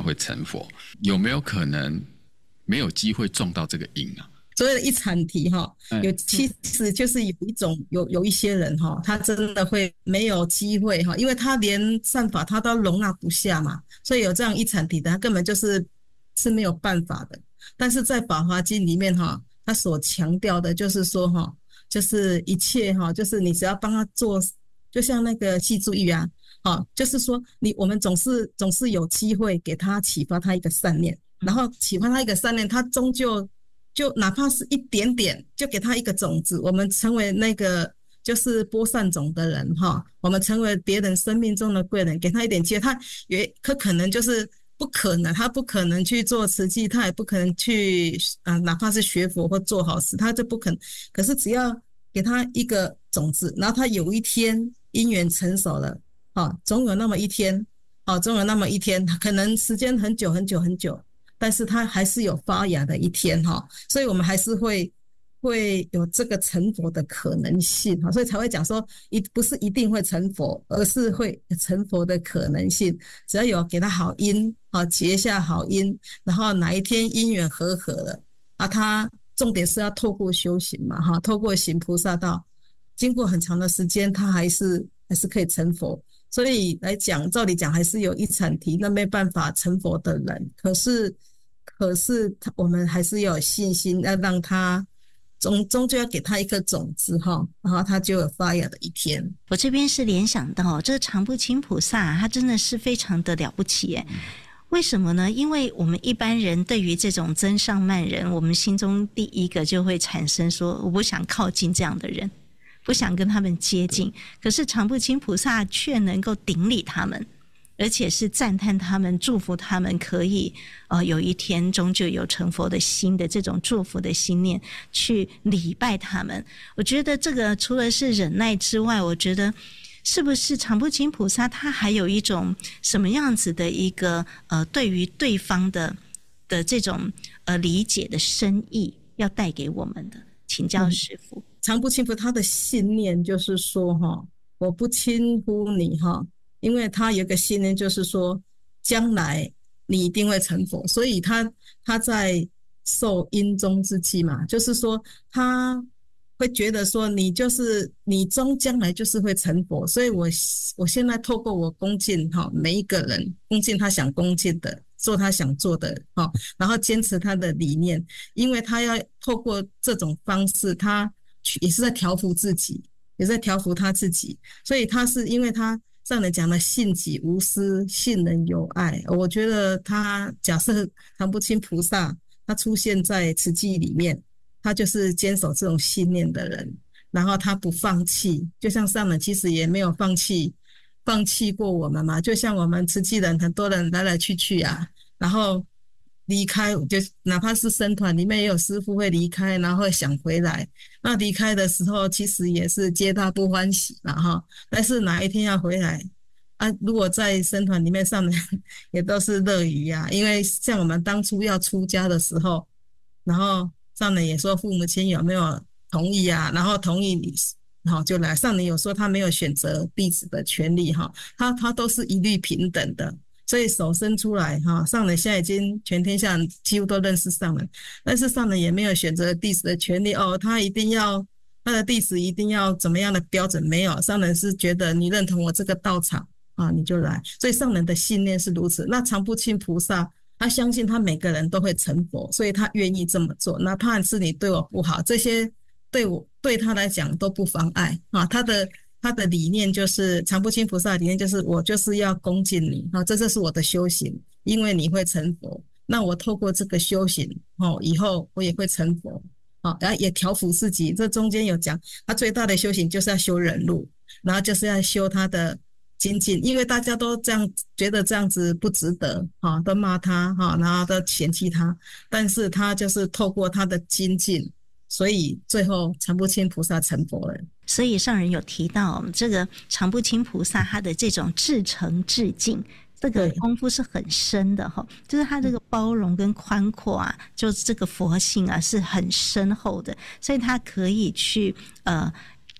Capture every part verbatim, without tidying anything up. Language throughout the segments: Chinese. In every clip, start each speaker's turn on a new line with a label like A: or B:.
A: 会成佛，有没有可能没有机会撞到这个因啊？
B: 所谓的一禅体哈，有其实就是有一种有有一些人哈，他真的会没有机会哈，因为他连善法他都容纳不下嘛，所以有这样一禅体的，他根本就是是没有办法的。但是在《法华经》里面哈，他所强调的就是说哈，就是一切哈，就是你只要帮他做，就像那个系住玉啊，哈，就是说你我们总是总是有机会给他启发他一个善念，然后启发他一个善念，他终究。就哪怕是一点点，就给他一个种子，我们成为那个就是播善种的人哈，我们成为别人生命中的贵人，给他一点机会，他也可可能就是不可能，他不可能去做慈济，他也不可能去啊、呃，哪怕是学佛或做好事，他就不可能。可是只要给他一个种子，然后他有一天因缘成熟了，啊，总有那么一天，啊，总有那么一天，可能时间很久很久很久。但是它还是有发芽的一天哈，所以我们还是会会有这个成佛的可能性哈，所以才会讲说一不是一定会成佛，而是会成佛的可能性。只要有给他好因啊，结下好因，然后哪一天因缘和合了啊，他重点是要透过修行嘛哈，透过行菩萨道，经过很长的时间，他还是还是可以成佛。所以来讲，照理讲还是有一禅体，那没办法成佛的人，可是。可是我们还是要有信心，要让他终终究要给他一颗种子哈，然后他就有发芽的一天。
C: 我这边是联想到这个常不轻菩萨，他真的是非常的了不起耶。为什么呢？因为我们一般人对于这种增上慢人，我们心中第一个就会产生说，我不想靠近这样的人，不想跟他们接近。可是常不轻菩萨却能够顶礼他们。而且是赞叹他们，祝福他们可以呃有一天终究有成佛的心的这种祝福的心念去礼拜他们。我觉得这个除了是忍耐之外，我觉得是不是常不轻菩萨他还有一种什么样子的一个呃对于对方的的这种呃理解的深意要带给我们的？请教师父。
B: 嗯、常不轻菩萨他的信念就是说哈，我不轻忽你哈。因为他有一个信念，就是说，将来你一定会成佛，所以他他在受因中之际嘛，就是说他会觉得说，你就是你终将来就是会成佛，所以我我现在透过我恭敬哈每一个人，恭敬他想恭敬的，做他想做的哈，然后坚持他的理念，因为他要透过这种方式，他也是在调伏自己，也是在调伏他自己，所以他是因为他。上人讲的信己无私，信人有爱，我觉得他假设常不轻菩萨他出现在慈济里面，他就是坚守这种信念的人，然后他不放弃，就像上人其实也没有放弃放弃过我们嘛，就像我们慈济人很多人来来去去啊，然后离开，就哪怕是僧团里面也有师父会离开，然后会想回来。那离开的时候，其实也是皆大不欢喜嘛，哈。但是哪一天要回来啊？如果在僧团里面上人也都是乐于啊，因为像我们当初要出家的时候，然后上人也说父母亲有没有同意啊？然后同意你，好就来。上人有说他没有选择弟子的权利哈，他他都是一律平等的。所以手伸出来哈，上人现在已经全天下人几乎都认识上人，但是上人也没有选择弟子的权利哦，他一定要他的弟子一定要怎么样的标准没有，上人是觉得你认同我这个道场啊，你就来，所以上人的信念是如此。那常不轻菩萨他相信他每个人都会成佛，所以他愿意这么做，哪怕是你对我不好，这些对我对他来讲都不妨碍啊，他的他的理念就是常不轻菩萨的理念就是我就是要恭敬你啊，这就是我的修行，因为你会成佛，那我透过这个修行哦，以后我也会成佛啊，然后也调伏自己。这中间有讲，他最大的修行就是要修忍辱，然后就是要修他的精进，因为大家都这样觉得这样子不值得啊，都骂他哈，然后都嫌弃他，但是他就是透过他的精进。所以最后常不轻菩萨成佛了。
C: 所以上人有提到这个常不轻菩萨他的这种至诚至敬，这个功夫是很深的哈，就是他这个包容跟宽阔啊，就是这个佛性啊是很深厚的，所以他可以去呃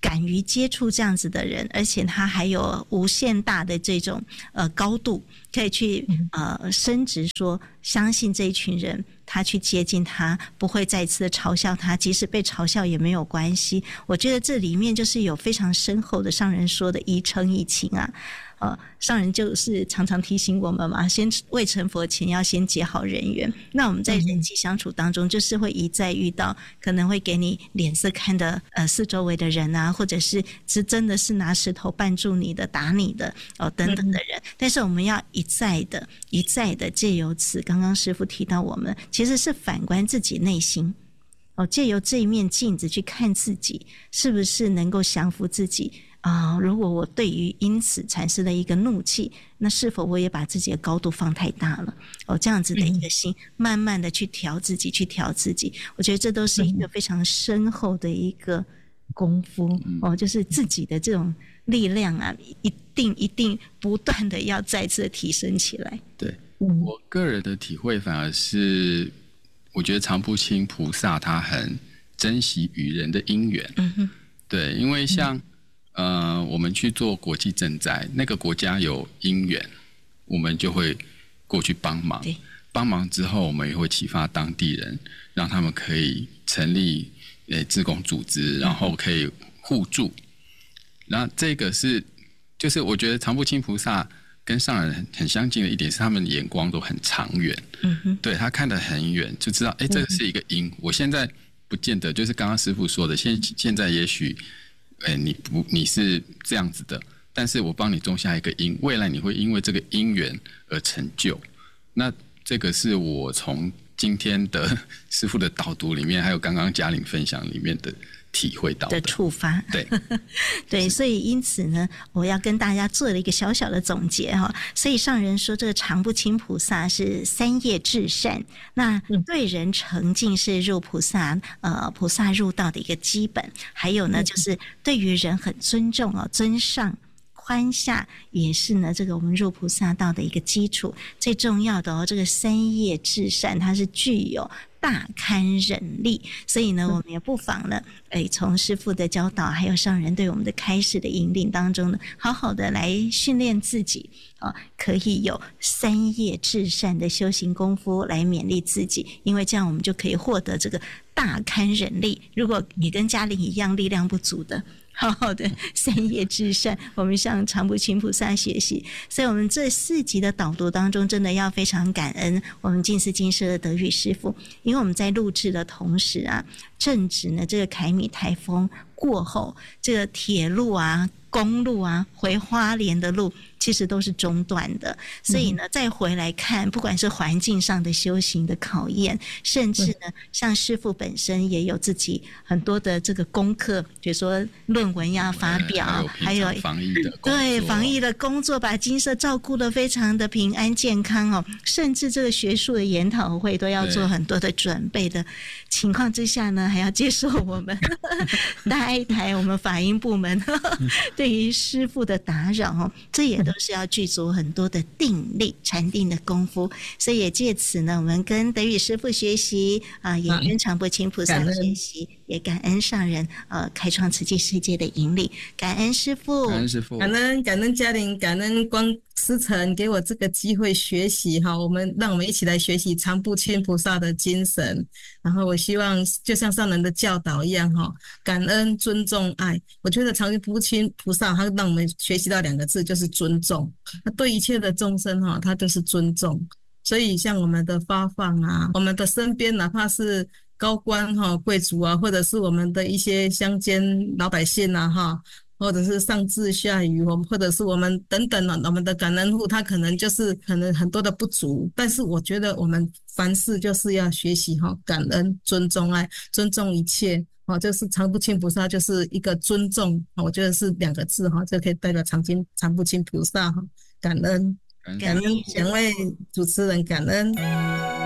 C: 敢于接触这样子的人，而且他还有无限大的这种呃高度，可以去呃深植说相信这一群人，他去接近他不会再次的嘲笑他，即使被嘲笑也没有关系。我觉得这里面就是有非常深厚的上人说的一诚一情啊。呃，上人就是常常提醒我们嘛，先未成佛前要先结好人缘。那我们在人际相处当中，就是会一再遇到可能会给你脸色看的呃四周围的人啊，或者是是真的是拿石头绊住你的、打你的哦等等的人。但是我们要一再的、一再的借由此，刚刚师父提到我们其实是反观自己内心。哦，借由这一面镜子去看自己，是不是能够降服自己啊、呃？如果我对于因此产生了一个怒气，那是否我也把自己的高度放太大了？哦，这样子的一个心，慢慢的去调自己，去调自己，我觉得这都是一个非常深厚的一个功夫哦，就是自己的这种力量啊，一定一定不断的要再次的提升起来。
A: 对，我个人的体会反而是。我觉得常不轻菩萨他很珍惜与人的因缘，嗯哼，对，因为像、嗯、呃我们去做国际赈灾，那个国家有因缘，我们就会过去帮忙，帮忙之后我们也会启发当地人，让他们可以成立诶志工组织，然后可以互助。然后这个是就是我觉得常不轻菩萨跟上人 很, 很相近的一点是，他们眼光都很长远，嗯哼，对，他看得很远，就知道，哎，这个是一个因。我现在不见得就是刚刚师父说的，现现在也许，哎，你不你是这样子的，但是我帮你种下一个因，未来你会因为这个因缘而成就。那这个是我从今天的师父的导读里面，还有刚刚嘉玲分享里面的。体会到 的,
C: 的触发，
A: 对
C: 对，所以因此呢，我要跟大家做了一个小小的总结哈。所以上人说，这个常不轻菩萨是三业至善，那对人诚敬是入菩萨呃菩萨入道的一个基本，还有呢，就是对于人很尊重哦，尊上。宽下也是呢，这个我们入菩萨道的一个基础。最重要的哦，这个三业至善，它是具有大堪忍力，所以呢，我们也不妨呢，哎，从师父的教导，还有上人对我们的开示的引领当中呢，好好的来训练自己啊，可以有三业至善的修行功夫来勉励自己，因为这样我们就可以获得这个大堪忍力。如果你跟嘉玲一样力量不足的，好好的三业至善，我们向常不轻菩萨学习。所以我们这四集的导读当中，真的要非常感恩我们净思精舍的德语师父，因为我们在录制的同时啊，正值呢这个凯米台风过后，这个铁路啊、公路啊回花莲的路其实都是中断的，所以呢再回来看，不管是环境上的修行的考验，甚至呢像师父本身也有自己很多的这个功课，比如说论文要发表，还有
A: 防疫的工作，
C: 对防疫的工作，把精舍照顾得非常的平安健康哦，甚至这个学术的研讨会都要做很多的准备的情况之下呢，还要接受我们大爱台我们法音部门对于师父的打扰哦，这也都是要具足很多的定力禅定的功夫。所以也借此呢，我们跟德语师父学习啊、呃，也跟常不轻菩萨学习，也感恩上人呃开创慈济世界的引领，感恩师父，
A: 感恩师父，
B: 感恩感恩嘉玲，感恩光师承给我这个机会学习哈，我们让我们一起来学习常不轻菩萨的精神。然后我希望就像上人的教导一样哈，感恩、尊重、爱。我觉得常不轻菩萨他让我们学习到两个字，就是尊重。他对一切的众生哈，他都是尊重。所以像我们的发放啊，我们的身边哪怕是高官哈、贵族啊，或者是我们的一些乡间老百姓啊哈，或者是上至下愚，或者是我们等等啊，我们的感恩户，他可能就是可能很多的不足，但是我觉得我们凡事就是要学习哈，感恩、尊重、爱，尊重一切哦，就是常不轻菩萨就是一个尊重，我觉得是两个字哈，这可以代表常轻常不轻菩萨哈，感恩，感恩两位主持人，感恩。